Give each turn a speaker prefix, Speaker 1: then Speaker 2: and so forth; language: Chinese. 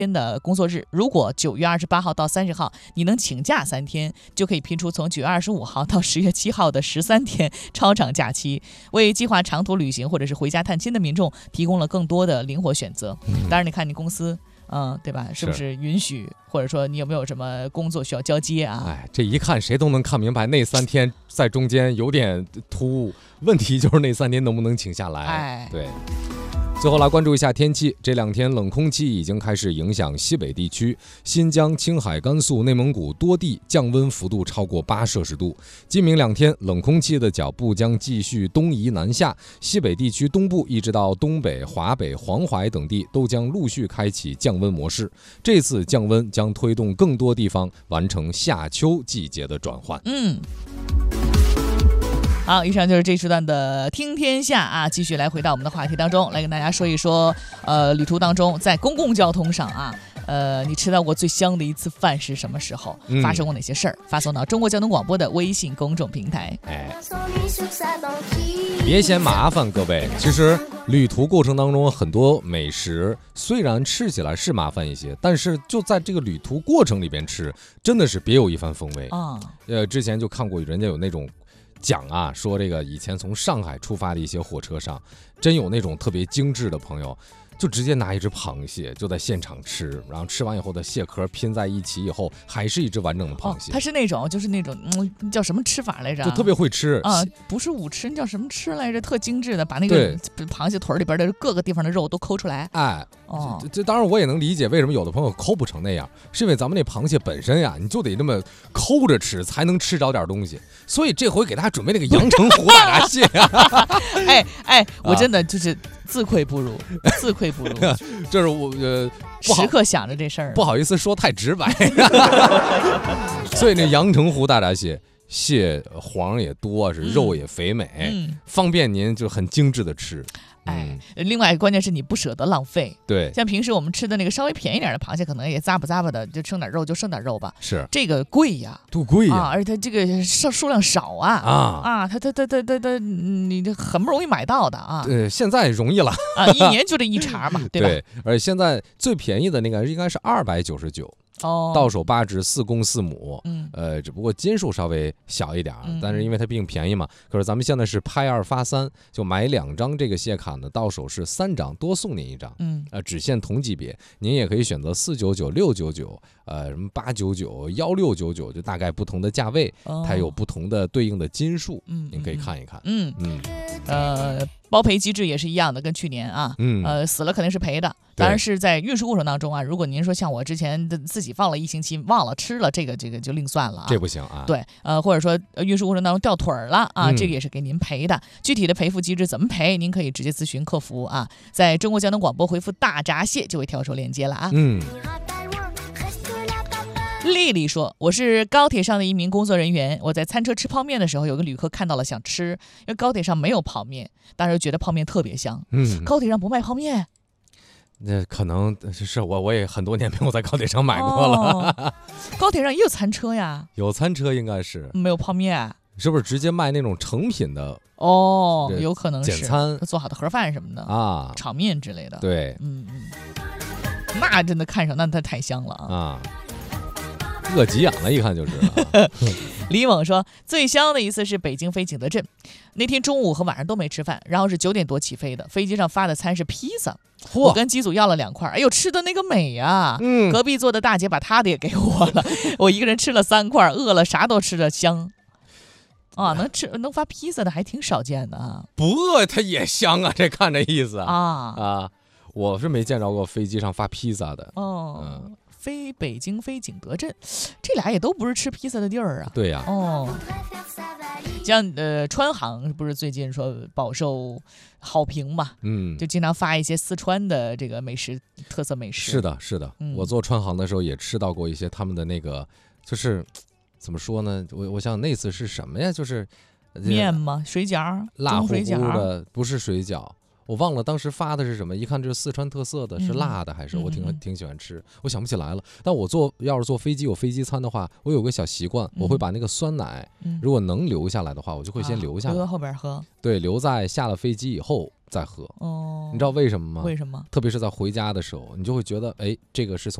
Speaker 1: 天的工作日，如果9月28号到30号你能请假3天，就可以拼出从9月25号到10月7号的13天超长假期，为计划长途旅行或者是回家探亲的民众提供了更多的灵活选择。当然，你看你公司。对吧？是不是允许，或者说你有没有什么工作需要交接啊？
Speaker 2: 哎，这一看谁都能看明白，那3天在中间有点突兀，问题就是那3天能不能请下来？
Speaker 1: 哎，
Speaker 2: 对。最后来关注一下天气，这2天冷空气已经开始影响西北地区，新疆、青海、甘肃、内蒙古多地降温幅度超过8摄氏度。今明2天，冷空气的脚步将继续东移南下，西北地区东部一直到东北、华北、黄淮等地都将陆续开启降温模式。这次降温将推动更多地方完成夏秋季节的转换。
Speaker 1: 好，以上就是这时段的听天下啊，继续来回到我们的话题当中，来跟大家说一说，旅途当中在公共交通上啊，你吃到过最香的一次饭是什么时候？发生过哪些事儿？发送到中国交通广播的微信公众平台。
Speaker 2: 别嫌麻烦，各位，其实旅途过程当中很多美食虽然吃起来是麻烦一些，但是就在这个旅途过程里边吃，真的是别有一番风味啊。之前就看过人家有那种讲啊，说这个以前从上海出发的一些火车上，真有那种特别精致的朋友，就直接拿一只螃蟹就在现场吃，然后吃完以后的蟹壳拼在一起以后，还是一只完整的螃蟹。
Speaker 1: 它是那种就是那种叫什么吃法来着？
Speaker 2: 就特别会吃
Speaker 1: 啊，不是武吃，叫什么吃来着？特精致的，把那个螃蟹腿里边的各个地方的肉都抠出来。
Speaker 2: 哎，这当然我也能理解为什么有的朋友抠不成那样，是因为咱们那螃蟹本身呀，你就得这么抠着吃才能吃着点东西。所以这回给大家准备那个阳澄湖大闸蟹啊，
Speaker 1: 我真的就是自愧不如，自愧不如。
Speaker 2: 这是我
Speaker 1: 时刻想着这事儿，
Speaker 2: 不好意思说太直白。所以那阳澄湖大闸蟹黄也多，是肉也肥美，方便您就很精致的吃。
Speaker 1: 另外关键是你不舍得浪费。
Speaker 2: 对，
Speaker 1: 像平时我们吃的那个稍微便宜点的螃蟹，可能也咂巴的，就剩点肉就剩点肉吧。
Speaker 2: 是这
Speaker 1: 个贵呀，
Speaker 2: 多贵呀！
Speaker 1: 而且它这个数量少它你这很不容易买到的啊。
Speaker 2: 对，现在容易了
Speaker 1: 一年就这一茬嘛，对吧？
Speaker 2: 对，而且现在最便宜的那个应该是299。到手8只，4公4母，只不过斤数稍微小一点，但是因为它毕竟便宜嘛。可是咱们现在是拍2发3，就买2张这个蟹卡呢，到手是3张，多送您1张。只限同级别，您也可以选择499、699，什么899、1699，就大概不同的价位，它有不同的对应的斤数，您可以看一看。
Speaker 1: 包赔机制也是一样的，跟去年啊，死了肯定是赔的。当然是在运输过程当中啊，如果您说像我之前自己放了1星期忘了吃了，这个就另算了啊，
Speaker 2: 这不行啊。
Speaker 1: 对，或者说运输过程当中掉腿了啊，这个也是给您赔的。具体的赔付机制怎么赔，您可以直接咨询客服啊，在中国交通广播回复大闸蟹就会跳出链接了啊。丽丽说，我是高铁上的一名工作人员，我在餐车吃泡面的时候，有个旅客看到了想吃，因为高铁上没有泡面，当时觉得泡面特别香。高铁上不卖泡面？
Speaker 2: 那可能是我也很多年没有在高铁上买过了。
Speaker 1: 高铁上也有餐车呀？
Speaker 2: 有餐车应该是
Speaker 1: 没有泡面，
Speaker 2: 是不是直接卖那种成品的？
Speaker 1: 有可能是
Speaker 2: 简餐
Speaker 1: 做好的盒饭什么的
Speaker 2: 啊，
Speaker 1: 炒面之类的。
Speaker 2: 对，
Speaker 1: 那真的看上那它太香了啊。
Speaker 2: 饿急眼了，一看就是
Speaker 1: 李猛说，最香的一次是北京飞景德镇，那天中午和晚上都没吃饭，然后是9点多起飞的，飞机上发的餐是披萨，我跟机组要了2块，哎呦，吃的那个美啊！隔壁坐的大姐把她的也给我了，我一个人吃了3块，饿了啥都吃着香。能发披萨的还挺少见的啊！
Speaker 2: 不饿它也香啊，这看这意思我是没见着过飞机上发披萨的。
Speaker 1: 飞北京飞景德镇，这俩也都不是吃披萨的地儿啊。
Speaker 2: 对呀。
Speaker 1: 像川航不是最近说饱受好评嘛？就经常发一些四川的这个美食特色美食。
Speaker 2: 是的，我坐川航的时候也吃到过一些他们的那个，就是怎么说呢？我想那次是什么呀？就是
Speaker 1: 面吗？水饺？
Speaker 2: 辣乎乎的，不是水饺。 我忘了当时发的是什么，一看这是四川特色的，是辣的还是我挺喜欢吃，我想不起来了。但我要是坐飞机有飞机餐的话，我有个小习惯，我会把那个酸奶，如果能留下来的话，我就会先留下来，
Speaker 1: 留到后边喝。
Speaker 2: 对，留在下了飞机以后再喝。
Speaker 1: 哦，
Speaker 2: 你知道为什么吗？
Speaker 1: 为什么？
Speaker 2: 特别是在回家的时候，你就会觉得，哎，这个是从